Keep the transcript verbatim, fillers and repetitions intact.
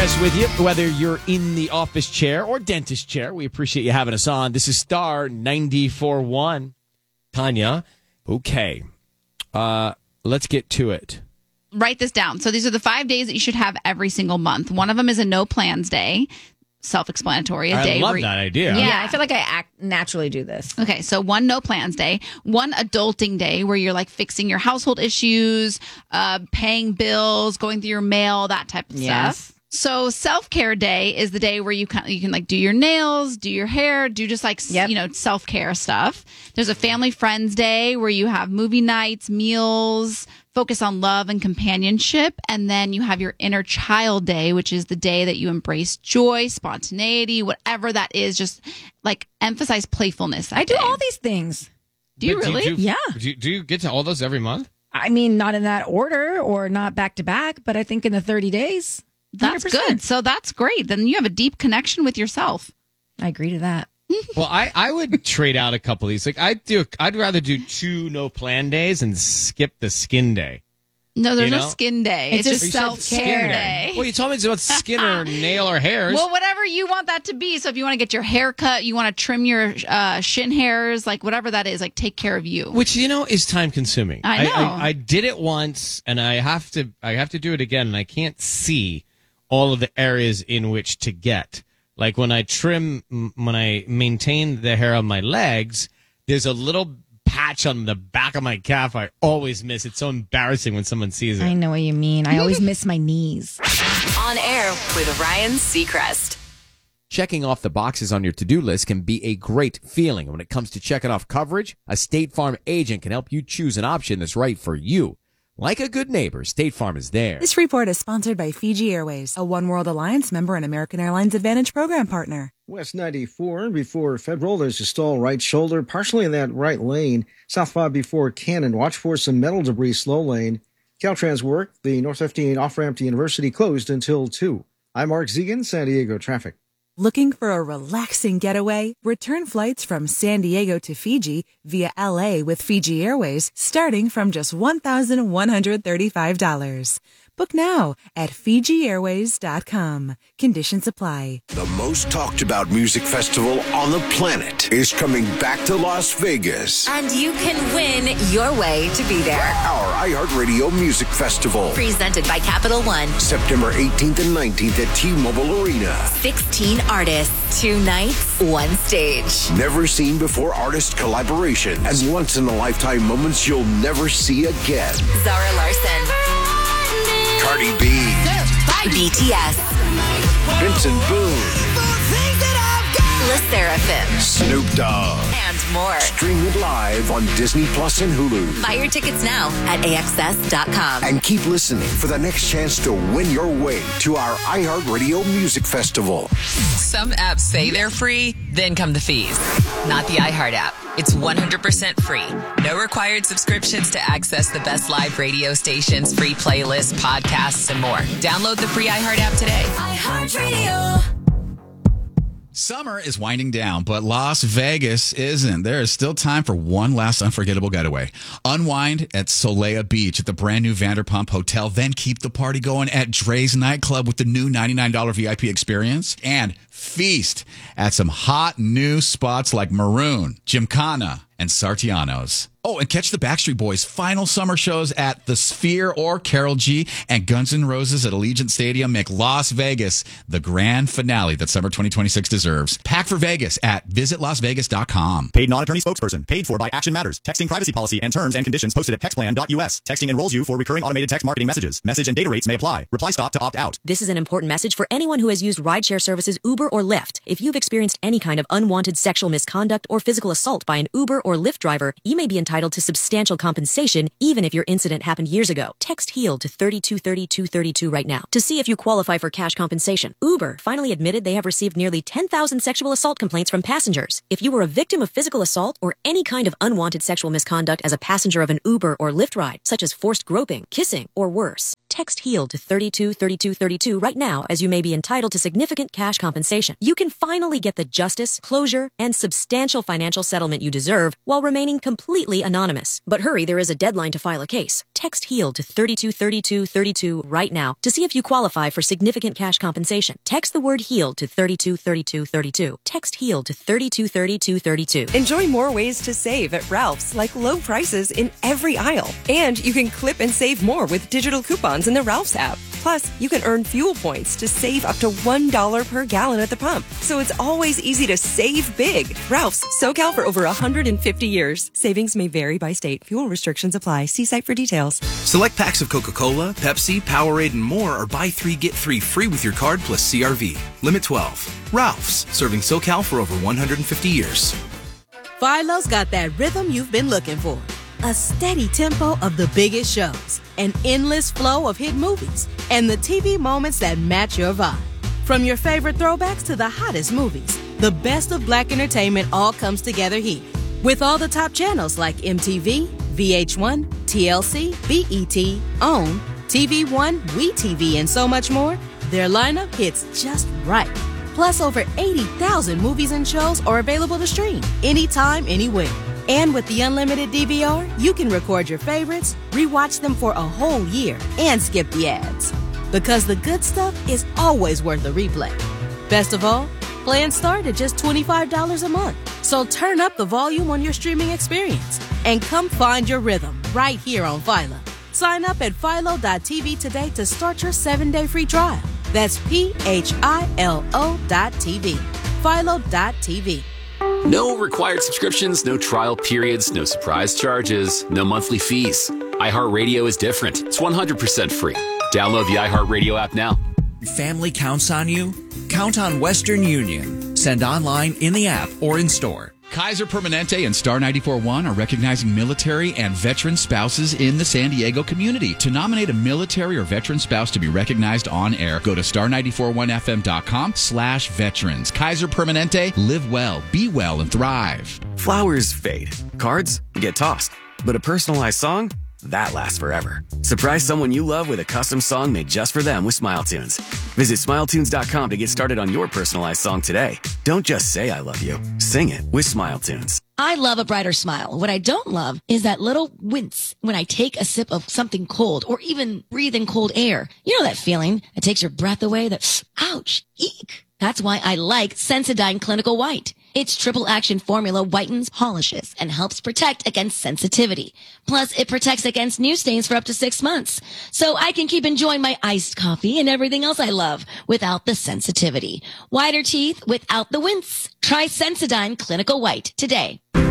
Chris with you, whether you're in the office chair or dentist chair. We appreciate you having us on. This is Star ninety-four point one. Tanya, okay. Uh, let's get to it. Write this down. So these are the five days that you should have every single month. One of them is a no plans day. Self-explanatory. A I day love where, that idea. Yeah, I feel like I act naturally do this. Okay, so one no plans day, one adulting day where you're like fixing your household issues, uh, paying bills, going through your mail, that type of Yes. stuff. So self-care day is the day where you can you can like do your nails, do your hair, do just like Yep. you know self-care stuff. There's a family friends day where you have movie nights, meals, focus on love and companionship, and then you have your inner child day, which is the day that you embrace joy, spontaneity, whatever that is, just like emphasize playfulness. that I do day. all these things. Do you But really? Do, Yeah. Do you, do you get to all those every month? I mean, not in that order or not back to back, but I think in the thirty days. That's one hundred percent. good. So that's great. Then you have a deep connection with yourself. I agree to that. Well, I, I would trade out a couple of these. Like I do, I'd rather do two no plan days and skip the skin day. No, there's You no know? skin day. It's It's, just just skin self-care day. day. Well, you told me it's about skin or nail or hairs. Well, whatever you want that to be. So if you want to get your hair cut, you want to trim your uh, shin hairs, like whatever that is, like take care of you. Which you know is time consuming. I know. I, I did it once, and I have to. I have to do it again, and I can't see all of the areas in which to get. Like when I trim, m- when I maintain the hair on my legs, there's a little patch on the back of my calf I always miss. It's so embarrassing when someone sees it. I know what you mean. I always miss my knees. On air with Ryan Seacrest. Checking off the boxes on your to-do list can be a great feeling. When it comes to checking off coverage, a State Farm agent can help you choose an option that's right for you. Like a good neighbor, State Farm is there. This report is sponsored by Fiji Airways, a One World Alliance member and American Airlines Advantage program partner. West ninety-four before Federal, there's a stall right shoulder, partially in that right lane. Southbound before Cannon, watch for some metal debris, slow lane. Caltrans work, the North fifteen off-ramp to University closed until two. I'm Mark Zegan, San Diego traffic. Looking for a relaxing getaway? Return flights from San Diego to Fiji via L A with Fiji Airways starting from just one thousand one hundred thirty-five dollars. Book now at Fiji Airways dot com. Conditions apply. The most talked about music festival on the planet is coming back to Las Vegas. And you can win your way to be there. Our iHeartRadio Music Festival. Presented by Capital One. September eighteenth and nineteenth at T-Mobile Arena. sixteen artists, two nights, one stage. Never seen before artist collaboration and once in a lifetime moments you'll never see again. Zara Larson. Cardi B. B T S. Vincent Boone. Le Seraphim. Snoop Dogg. And more. Stream it live on Disney Plus and Hulu. Buy your tickets now at A X S dot com. And keep listening for the next chance to win your way to our iHeartRadio Music Festival. Some apps say they're free, then come the fees. Not the iHeart app. It's one hundred percent free. No required subscriptions to access the best live radio stations, free playlists, podcasts, and more. Download the free iHeart app today. iHeartRadio. Summer is winding down, but Las Vegas isn't. There is still time for one last unforgettable getaway. Unwind at Solea Beach at the brand new Vanderpump Hotel, then keep the party going at Dre's Nightclub with the new ninety-nine dollars V I P experience, and feast at some hot new spots like Maroon, Gymkhana, and Sartiano's. Oh, and catch the Backstreet Boys' final summer shows at the Sphere or Carol G, and Guns N' Roses at Allegiant Stadium make Las Vegas the grand finale that summer twenty twenty-six deserves. Pack for Vegas at visit las vegas dot com. Paid non-attorney spokesperson. Paid for by Action Matters. Texting privacy policy and terms and conditions posted at textplan dot U S. Texting enrolls you for recurring automated text marketing messages. Message and data rates may apply. Reply stop to opt out. This is an important message for anyone who has used rideshare services Uber or Lyft. If you've experienced any kind of unwanted sexual misconduct or physical assault by an Uber or Lyft driver, you may be entitled to substantial compensation even if your incident happened years ago. Text HEAL to thirty-two thirty-two thirty-two right now to see if you qualify for cash compensation. Uber finally admitted they have received nearly ten thousand sexual assault complaints from passengers. If you were a victim of physical assault or any kind of unwanted sexual misconduct as a passenger of an Uber or Lyft ride, such as forced groping, kissing, or worse, Text HEAL to thirty-two thirty-two thirty-two right now, as you may be entitled to significant cash compensation. You can finally get the justice, closure, and substantial financial settlement you deserve while remaining completely anonymous. But hurry, there is a deadline to file a case. Text HEAL to thirty-two thirty-two thirty-two right now to see if you qualify for significant cash compensation. Text the word HEAL to thirty-two thirty-two thirty-two. Text HEAL to thirty-two thirty-two thirty-two. Enjoy more ways to save at Ralph's, like low prices in every aisle. And you can clip and save more with digital coupons in the Ralph's app. Plus, you can earn fuel points to save up to one dollar per gallon at the pump. So it's always easy to save big. Ralph's, SoCal for over one hundred fifty years. Savings may vary by state. Fuel restrictions apply. See site for details. Select packs of Coca-Cola, Pepsi, Powerade, and more are buy three, get three free with your card plus C R V. Limit twelve. Ralph's, serving SoCal for over one hundred fifty years. Philo's got that rhythm you've been looking for. A steady tempo of the biggest shows, an endless flow of hit movies, and the T V moments that match your vibe. From your favorite throwbacks to the hottest movies, the best of black entertainment all comes together here. With all the top channels like M T V, V H one, T L C, B E T, OWN, T V One, WeTV, and so much more, their lineup hits just right. Plus, over eighty thousand movies and shows are available to stream anytime, anywhere. And with the unlimited D V R, you can record your favorites, rewatch them for a whole year, and skip the ads. Because the good stuff is always worth a replay. Best of all, plans start at just twenty-five dollars a month. So turn up the volume on your streaming experience and come find your rhythm right here on Philo. Sign up at philo dot t v today to start your seven-day free trial. That's P H I L O dot T V. philo dot t v. No required subscriptions, no trial periods, no surprise charges, no monthly fees. iHeartRadio is different. It's one hundred percent free. Download the iHeartRadio app now. Your family counts on you? Count on Western Union. Send online, in the app, or in store. Kaiser Permanente and Star ninety-four point one are recognizing military and veteran spouses in the San Diego community. To nominate a military or veteran spouse to be recognized on air, go to star nine four one f m dot com slash veterans. Kaiser Permanente, live well, be well, and thrive. Flowers fade. Cards get tossed. But a personalized song? That lasts forever. Surprise someone you love with a custom song made just for them with SmileTunes. Visit smile tunes dot com to get started on your personalized song today. Don't just say I love you. Sing it with SmileTunes. I love a brighter smile. What I don't love is that little wince when I take a sip of something cold or even breathe in cold air. You know that feeling that takes your breath away? That, ouch, eek. That's why I like Sensodyne Clinical White. Its triple action formula whitens, polishes, and helps protect against sensitivity. Plus, it protects against new stains for up to six months. So I can keep enjoying my iced coffee and everything else I love without the sensitivity. Whiter teeth without the wince. Try Sensodyne Clinical White today.